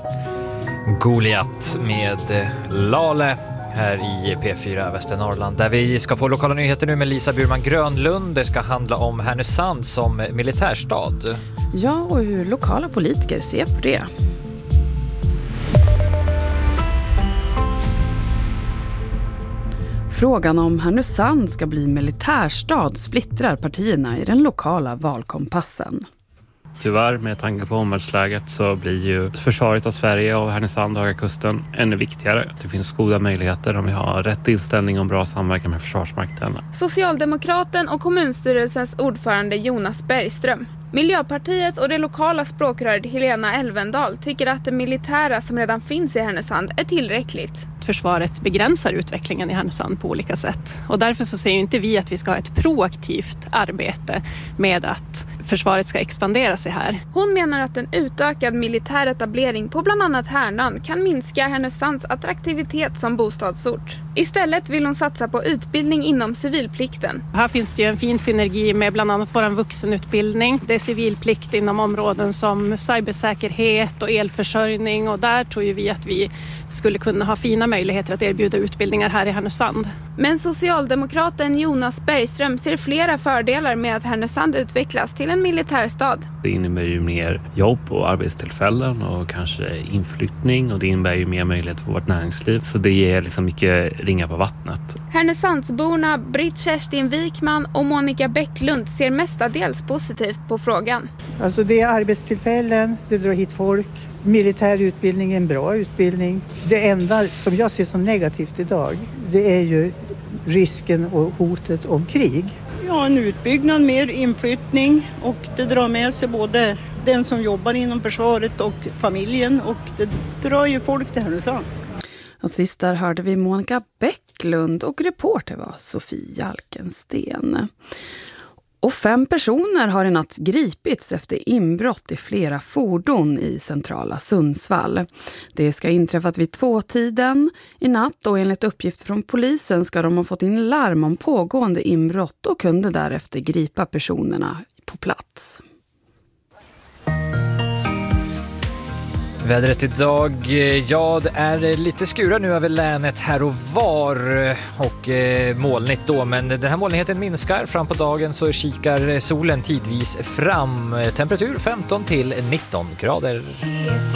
Goliat med Lale här i P4 Västernorrland, där vi ska få lokala nyheter nu med Lisa Burman Grönlund. Det ska handla om Härnösand som militärstad. Ja, och hur lokala politiker ser på det. Frågan om Härnösand ska bli militärstad splittrar partierna i den lokala valkompassen. Tyvärr, med tanke på omvärldsläget, så blir ju försvaret av Sverige och Härnösand och Höga Kusten ännu viktigare. Det finns goda möjligheter om vi har rätt inställning och bra samverkan med Försvarsmakten. Socialdemokraten och kommunstyrelsens ordförande Jonas Bergström. Miljöpartiet och det lokala språkröret Helena Elvendal tycker att det militära som redan finns i Härnösand är tillräckligt. Försvaret begränsar utvecklingen i Härnösand på olika sätt. Och därför så säger inte vi att vi ska ha ett proaktivt arbete med att försvaret ska expandera sig här. Hon menar att en utökad militär etablering på bland annat Härnön kan minska Härnösands attraktivitet som bostadsort. Istället vill hon satsa på utbildning inom civilplikten. Här finns det ju en fin synergi med bland annat vår vuxenutbildning. Det är civilplikt inom områden som cybersäkerhet och elförsörjning, och där tror ju vi att vi skulle kunna ha fina möjligheter att erbjuda utbildningar här i Härnösand. Men socialdemokraten Jonas Bergström ser flera fördelar med att Härnösand utvecklas till en militärstad. Det innebär ju mer jobb och arbetstillfällen och kanske inflyttning, och det innebär ju mer möjlighet för vårt näringsliv. Så det ger liksom mycket ringar på vattnet. Härnösandsborna Britt Kerstin Wikman och Monica Bäcklund ser mestadels positivt på frågan. Alltså det är arbetstillfällen, det drar hit folk. Militär utbildning är en bra utbildning. Det enda som jag ser som negativt idag, det är ju risken och hotet om krig. Ja, en utbyggnad, mer inflyttning, och det drar med sig både den som jobbar inom försvaret och familjen, och det drar ju folk till Härnösand. Och sist där hörde vi Monica Bäcklund och reporter var Sofie Jalkensten. Och 5 personer har i natt gripits efter inbrott i flera fordon i centrala Sundsvall. Det ska inträffat vid 2-tiden i natt, och enligt uppgift från polisen ska de ha fått in larm om pågående inbrott och kunde därefter gripa personerna på plats. Vädret idag, ja, det är lite skurar nu över länet här och var och molnigt då, men den här molnigheten minskar. Fram på dagen så kikar solen tidvis fram. Temperatur 15 till 19 grader.